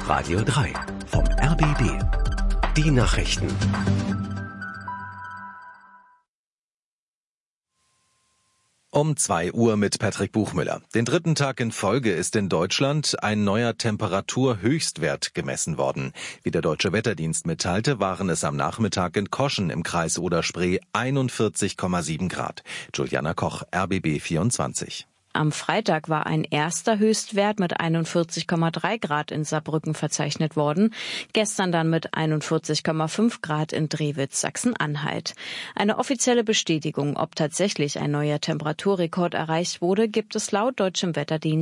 Radio 3 vom RBB. Die Nachrichten. Um 2 Uhr mit Patrick Buchmüller. Den 3. Tag in Folge ist in Deutschland ein neuer Temperaturhöchstwert gemessen worden. Wie der Deutsche Wetterdienst mitteilte, waren es am Nachmittag in Koschen im Kreis Oder-Spree 41,7 Grad. Juliana Koch, RBB 24. Am Freitag war ein erster Höchstwert mit 41,3 Grad in Saarbrücken verzeichnet worden, gestern dann mit 41,5 Grad in Drewitz, Sachsen-Anhalt. Eine offizielle Bestätigung, ob tatsächlich ein neuer Temperaturrekord erreicht wurde, gibt es laut deutschem Wetterdienst